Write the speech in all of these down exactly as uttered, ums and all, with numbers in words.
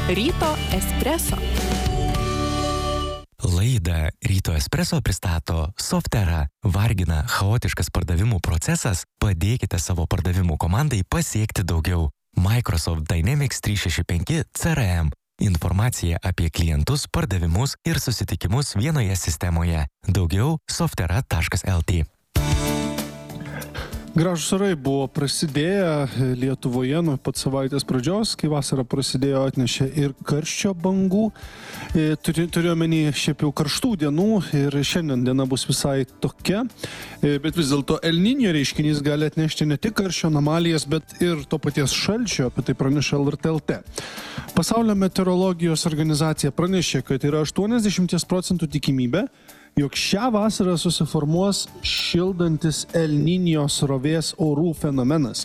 Ryto espreso. Laidą Ryto espreso pristato Softera. Vargina chaotiškas pardavimų procesas? Padėkite savo pardavimų komandai pasiekti daugiau. Microsoft Dynamics trys šeši penki C R M. Informacija apie klientus, pardavimus ir susitikimus vienoje sistemoje. Daugiau softera taškas el tė. Gražūs orai buvo prasidėję Lietuvoje nuo pat savaitės pradžios, kai vasara prasidėjo, atnešė ir karščio bangų. Turiu, turiu omeny šiaip jau karštų dienų ir šiandien diena bus visai tokia, bet vis dėlto El Niño reiškinys gali atnešti ne tik karščio anomalijas, bet ir to paties šalčio, apie tai praneša L R T L T. Pasaulio meteorologijos organizacija pranešė, kad yra aštuoniasdešimt procentų tikimybė, jog šią vasarą susiformuos šildantis El Niño srovės orų fenomenas,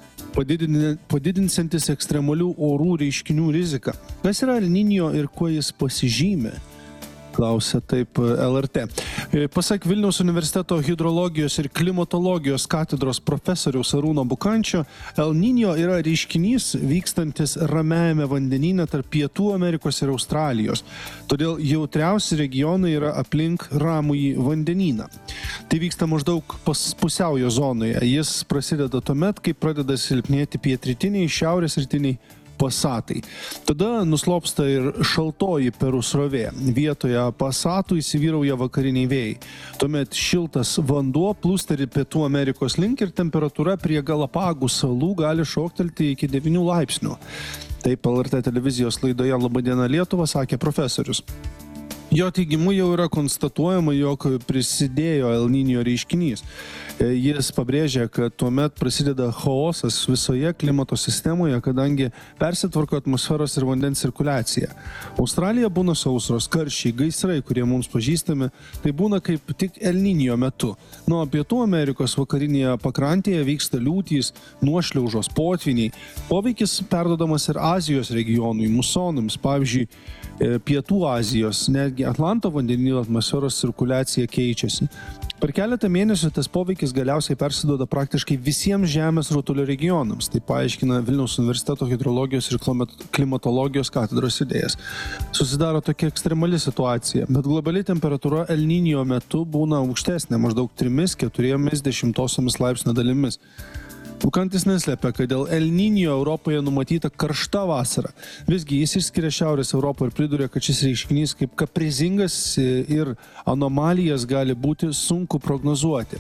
padidinsiantis ekstremalių orų reiškinių riziką. Kas yra El Niño ir kuo jis pasižymi? Klausia taip L R T. Pasak Vilniaus universiteto hidrologijos ir klimatologijos katedros profesoriaus Arūno Bukančio, El Niño yra reiškinys vykstantis ramiajame vandenyne tarp Pietų Amerikos ir Australijos. Todėl jautriausi regionai yra aplink ramųjį vandenyną. Tai vyksta maždaug pusiaujo zonoje. Jis prasideda tuomet, kai pradeda silpnėti pietrytiniai, šiaurės rytiniai pasatai. Tada nuslopsta ir šaltoji Perų srovė. Vietoje pasatų įsivyrauja vakariniai vėjai. Tuomet šiltas vanduo plūsteri Pietų Amerikos link ir temperatūra prie Galapagų salų gali šoktelti iki devynių laipsnių. Taip L R T televizijos laidoje Labadiena Lietuva sakė profesorius. Jo teigimu jau yra konstatuojama, jog prisidėjo El Niño reiškinys. Jis pabrėžia, kad tuomet prasideda chaosas visoje klimato sistemoje, kadangi persitvarko atmosferos ir vandens cirkuliacija. Australija būna sausros, karščiai, gaisrai, kurie mums pažįstami, tai būna kaip tik El Niño metu. Nuo Pietų Amerikos vakarinėje pakrantėje vyksta liūtys, nuošliaužos, potviniai. Poveikis perduodamas ir Azijos regionui, musonams, pavyzdžiui, Pietų Azijos, netgi Atlanto vandenyno atmosferos cirkuliacija keičiasi. Per keletą mėnesių tas poveikis galiausiai persiduoda praktiškai visiems Žemės rutulio regionams. Tai paaiškina Vilniaus universiteto hidrologijos ir klimatologijos katedros idėjas. Susidaro tokia ekstremali situacija, bet globali temperatūra El Niño metu būna aukštesnė, maždaug trimis keturiomis dešimtosiomis laipsnio dalimis. Bukantis neslepia, kad dėl El Niño Europoje numatyta karšta vasara. Visgi jis išskiria Šiaurės Europą ir priduria, kad šis reiškinys kaip kaprizingas ir anomalijas gali būti sunku prognozuoti.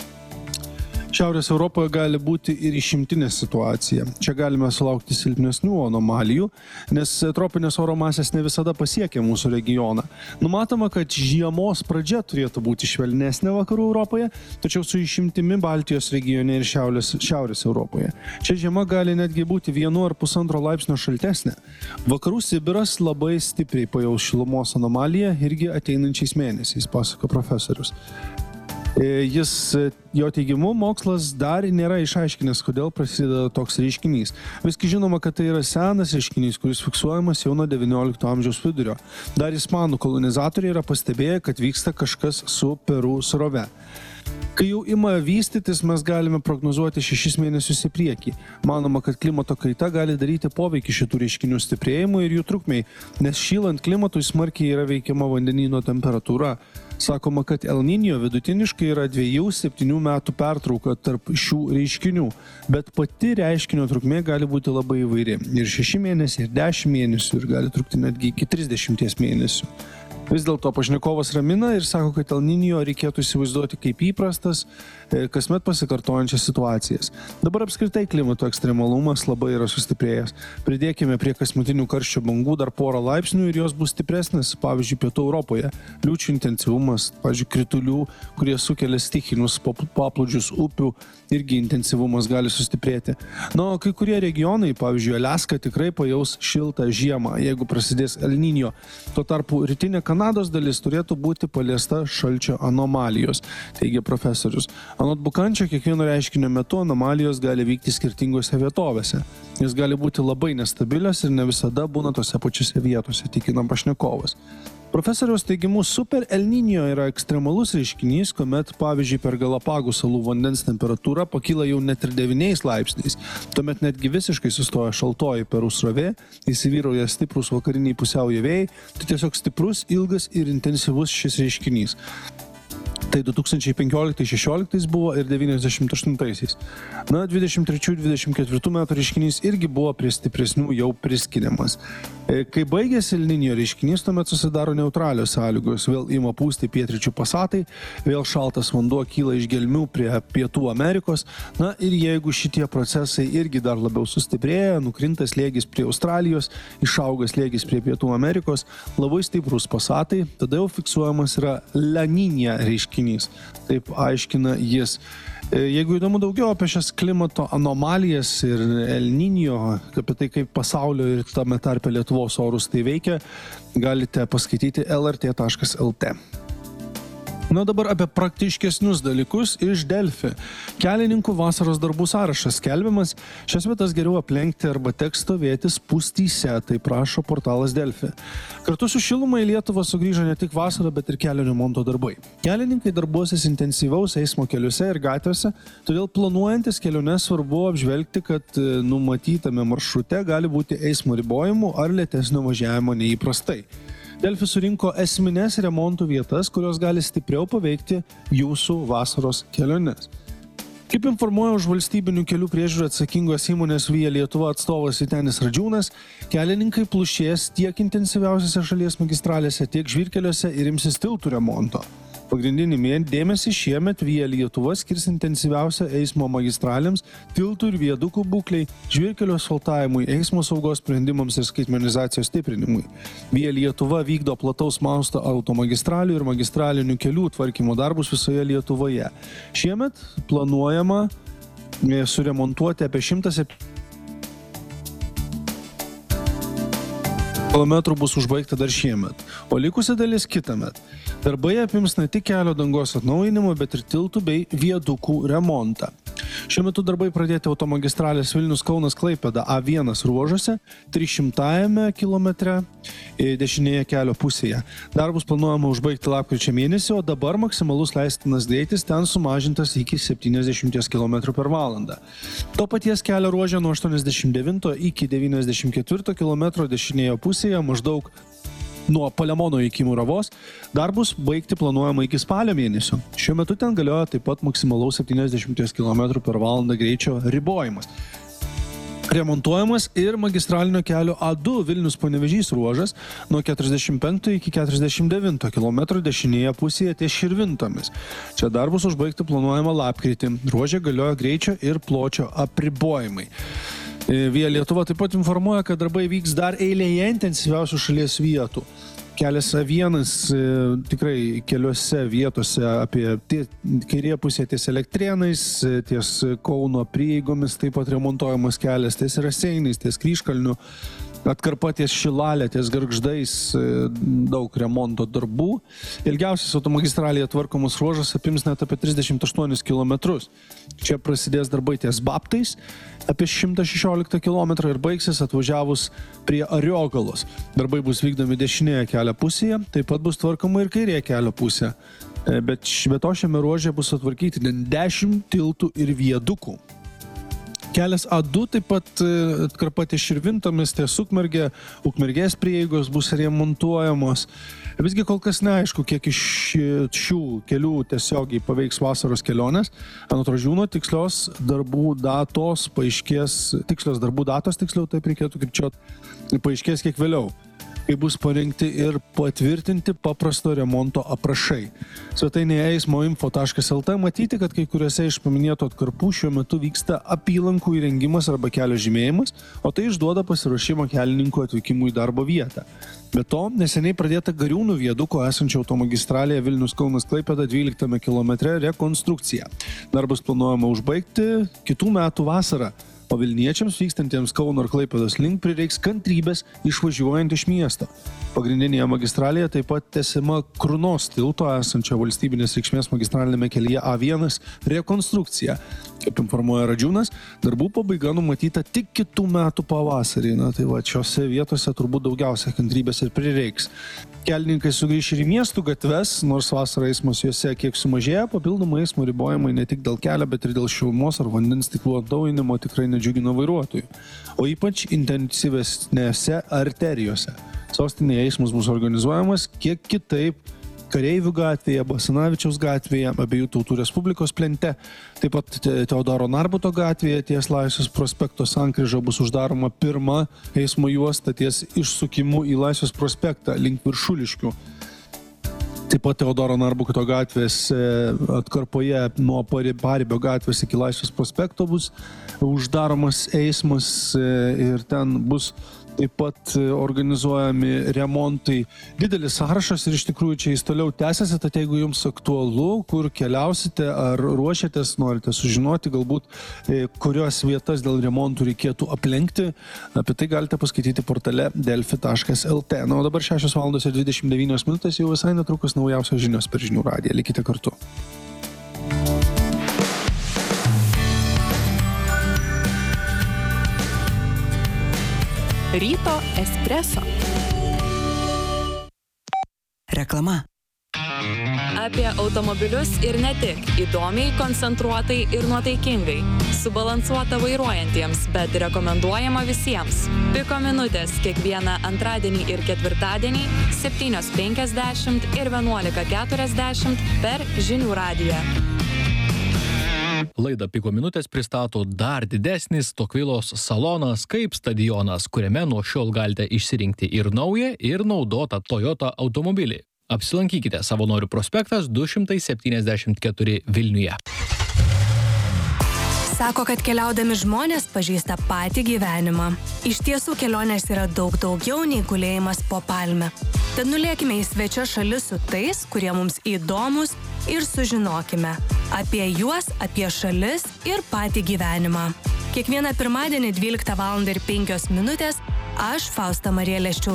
Šiaurės Europoje gali būti ir išimtinė situacija. Čia galime sulaukti silpnesnių anomalijų, nes tropinės oro masės ne visada pasiekia mūsų regioną. Numatoma, kad žiemos pradžia turėtų būti švelnesnė vakarų Europoje, tačiau su išimtimi Baltijos regione ir šiaurės, šiaurės Europoje. Čia žiema gali netgi būti vienu ar pusantro laipsnio šaltesnė. Vakarų Sibiras labai stipriai pajaus šilumos anomaliją irgi ateinančiais mėnesiais, pasako profesorius. Jis, jo teigimu, mokslas dar nėra išaiškinęs, kodėl prasideda toks reiškinys. Visgi žinoma, kad tai yra senas reiškinys, kuris fiksuojamas jau nuo devyniolikto amžiaus vidurio. Dar ispanų kolonizatoriai yra pastebėję, kad vyksta kažkas su Perų srove. Kai jau ima vystytis, mes galime prognozuoti šešis mėnesius į priekį. Manoma, kad klimato kaita gali daryti poveikį šitų reiškinių stiprėjimui ir jų trukmei, nes šylant klimatui smarkiai yra veikiama vandenyno temperatūra. Sakoma, kad El Niño vidutiniškai yra dviejų septynių metų pertrauka tarp šių reiškinių, bet pati reiškinio trukmė gali būti labai įvairi. Ir šeši mėnesiai, ir dešimt mėnesių, ir gali trukti netgi iki trisdešimties mėnesių. Vis dėlto pašnekovas ramina ir sako, kad El Niño reikėtų įsivaizduoti kaip įprastas, kasmet pasikartojančias situacijas. Dabar apskritai klimato ekstremalumas labai yra sustiprėjęs. Pridėkime prie kasmetinių karščio bangų dar porą laipsnių ir jos bus stipresnės, pavyzdžiui, Pietų Europoje. Liūčių intensyvumas, pavyzdžiui, kritulių, kurie sukelia stichinius paplūdžius upių, irgi intensyvumas gali sustiprėti. Na, o kai kurie regionai, pavyzdžiui, Aliaska tikrai pajaus šiltą žiemą, jeigu prasidės El Niño. Tuo tarpu rytinė Kanados dalis turėtų būti paliesta šalčio anomalijos, teigia profesorius. Anot Bukančio, kiekvieno reiškinio metu anomalijos gali vykti skirtingose vietovėse. Jis gali būti labai nestabilios ir ne visada būna tose pačiose vietose, tikina pašnekovas. Profesoriaus teigimu, super El Niño yra ekstremalus reiškinys, kuomet, pavyzdžiui, per Galapagų salų vandens temperatūra pakyla jau net ir devyniais laipsniais. Tuomet netgi visiškai sustoja šaltoji perų srovė, įsivyrauja stiprus vakariniai pusiaujo vėjai, tai tiesiog stiprus, ilgas ir intensyvus šis reiškinys. Tai du tūkstančiai penkioliktais šešioliktais buvo ir devyniasdešimt aštuntaisiais. Na, dvidešimt trečių dvidešimt ketvirtų metų reiškinys irgi buvo prie stipresnių jau priskiriamas. Kai baigėsi El Niño reiškinys, tuomet susidaro neutralios sąlygos, vėl ima pūsti pietryčių pasatai, vėl šaltas vanduo kyla iš gelmių prie Pietų Amerikos. Na ir jeigu šitie procesai irgi dar labiau sustiprėja, nukrinta slėgis prie Australijos, išauga slėgis prie Pietų Amerikos, labai stiprus pasatai, tada jau fiksuojamas yra La Niña reiškinys. Taip aiškina jis. Jeigu įdomu daugiau apie šias klimato anomalijas ir El Niño, apie tai, kaip pasaulio ir tame tarpe Lietuvos orus tai veikia, galite paskaityti L R T taškas L T. Na dabar apie praktiškesnius dalykus iš Delfi. Kelininkų vasaros darbų sąrašas skelbiamas, šias vietas geriau aplenkti arba teks stovėti spūstyse, tai prašo portalas Delfi. Kartu su šiluma į Lietuvą sugrįžo ne tik vasara, bet ir kelio remonto darbai. Kelininkai darbuosis intensyvaus eismo keliuose ir gatvėse, todėl planuojantis keliones svarbu apžvelgti, kad numatytame maršrute gali būti eismo ribojimų ar lėtesnio važiavimo neįprastai. Delfi surinko esmines remontų vietas, kurios gali stipriau paveikti jūsų vasaros keliones. Kaip informuoja už valstybinių kelių priežiūrą atsakingos įmonės Via Lietuva atstovas Vytenis Radžiūnas, kelininkai plušės tiek intensyviausiose šalies magistralėse, tiek žvyrkeliuose ir imsis tiltų remonto. Pagrindinį dėmesį šiemet Via Lietuva skirs intensyviausia eismo magistralėms, tiltų ir viadukų būklei, žvyrkelio asfaltavimui, eismo saugos sprendimams ir skaitmenizacijos stiprinimui. Via Lietuva vykdo plataus masto automagistralių ir magistralinių kelių tvarkymo darbus visoje Lietuvoje. Šiemet planuojama suremontuoti apie šimtą septyniasdešimt kilometrų bus užbaigta dar šiemet, o likusi dalis kitąmet. Darbai apims ne tik kelio dangos atnaujinimą, bet ir tiltų bei viadukų remontą. Šiuo metu darbai pradėti automagistralės Vilnius-Kaunas-Klaipėda A vienas ruožuose, trišimtajame kilometre dešinėje kelio pusėje. Darbus planuojama užbaigti lapkričio mėnesį, o dabar maksimalus leistinas greitis ten sumažintas iki septyniasdešimt kilometrų per valandą. To paties kelio ruože nuo aštuoniasdešimt devinto iki devyniasdešimt ketvirto kilometro dešinėje pusėje maždaug nuo Palemono iki Muravos darbus baigti planuojama iki spalio mėnesio. Šiuo metu ten galioja taip pat maksimalaus septyniasdešimt kilometrų per valandą greičio ribojimas. Remontuojamas ir magistralinio kelio A du Vilnius-Panevėžys ruožas nuo keturiasdešimt penkto iki keturiasdešimt devinto kilometro dešinėje pusėje ties Širvintomis. Čia darbus užbaigti planuojama lapkritį. Ruože galioja greičio ir pločio apribojimai. Via Lietuva taip pat informuoja, kad darbai vyks dar eilėje intensyviausių šalies vietų. Kelias A vienas tikrai keliose vietose apie kairėje pusėje ties Elektrėnais, ties Kauno prieigomis, taip pat remontuojamas kelias ties Raseiniais, ties Kryžkalniu, atkarpa ties Šilalė, ties Gargždais, daug remonto darbų. Ilgiausias automagistralėje tvarkomas ruožas apims net apie trisdešimt aštuonis kilometrus. Čia prasidės darbai ties Baptais, apie šimtą šešioliktą kilometrą ir baigsis atvažiavus prie Ariogalos. Darbai bus vykdomi dešinėje kelio pusėje, taip pat bus tvarkoma ir kairėje kelio pusė. Bet šveto šiame ruože bus atvarkyti dešimt tiltų ir viadukų. Kelias A du taip pat atkarpa ties Širvintomis, ties Ukmergė, Ukmergės prieigos bus remontuojamos. Visgi kol kas neaišku, kiek iš šių kelių tiesiogiai paveiks vasaros kelionės. Anot Radžiūno tikslios darbų datos paaiškės, tikslios darbų datos, tiksliau taip reikėtų kirčiuoti, paaiškės kiek vėliau, kai bus parengti ir patvirtinti paprasto remonto aprašai. Svetainėje eismoinfo taškas L T matyti, kad kai kuriuose iš paminėtų atkarpų šiuo metu vyksta apylankų įrengimas arba kelio žymėjimas, o tai išduoda pasiruošimą kelininkų atvykimų į darbo vietą. Be to, neseniai pradėta Gariūnų viaduko esančio automagistralėje Vilnius-Kaunas-Klaipėda dvyliktame kilometre rekonstrukcija. Darbus planuojama užbaigti kitų metų vasarą. O Vilniečiams vykstantiems Kauno ir Klaipėdos link prireiks kantrybės išvažiuojant iš miesto. Pagrindinėje magistralėje taip pat tęsiama Krunos tilto esančio valstybinės reikšmės magistralinėme kelyje A vienas rekonstrukcija. Kaip informuoja Radžiūnas, darbų pabaiga numatyta tik kitų metų pavasarį. Na tai va, šiose vietose turbūt daugiausia kantrybės ir prireiks. Kelininkai sugrįš ir į miestų gatves, nors vasarą eismas juose kiek sumažėja, papildomai eismo ribojimai ne tik dėl kelio, bet ir dėl šilumos ar vandens stiklų atnaujinimo tikrai nedžiugina vairuotojų. O ypač intensyvesnėse arterijose. Sostinėje eismas bus organizuojamas kiek kitaip, Kareivių gatvėje, Basanavičiaus gatvėje, Abiejų tautų Respublikos plente, taip pat Teodoro Narbuto gatvėje ties Laisvės prospekto sankryža bus uždaroma pirma eismo juosta ties išsukimu į Laisvės prospektą link Viršuliškių. Taip pat Teodoro Narbuto gatvės atkarpoje nuo Paribio gatvės iki Laisvės prospekto bus uždaromas eismas ir ten bus taip pat organizuojami remontai. Didelis sąrašas ir iš tikrųjų čia jis toliau tęsiasi, tad jeigu jums aktualu, kur keliausite ar ruošiatės, norite sužinoti, galbūt kurios vietas dėl remontų reikėtų aplenkti, apie tai galite paskaityti portale delfi taškas lt. Na, o dabar šešios valandos ir dvidešimt devynios minutės, jau visai netrukus naujausios žinios per Žinių radiją. Likite kartu. Ryto espreso. Reklama. Apie automobilius ir ne tik. Įdomiai, koncentruotai ir nuotaikingai. Subalansuota vairuojantiems, bet rekomenduojama visiems. Piko minutės kiekvieną antradienį ir ketvirtadienį septynios penkiasdešimt ir vienuolika keturiasdešimt per Žinių radiją. Laidą Piko minutės pristato dar didesnis Tokvilos salonas kaip stadionas, kuriame nuo šiol galite išsirinkti ir naują, ir naudotą Toyota automobilį. Apsilankykite Savanorių prospektas du šimtai septyniasdešimt keturi Vilniuje. Sako, kad keliaudami žmonės pažįsta patį gyvenimą. Iš tiesų kelionės yra daug daugiau nei gulėjimas po palme. Tad nulėkime į svečias šalis su tais, kurie mums įdomus ir sužinokime apie juos, apie šalis ir patį gyvenimą. Kiekvieną pirmadienį dvyliktą valandą ir penkios minutės aš, Fausta Marija Leščiau,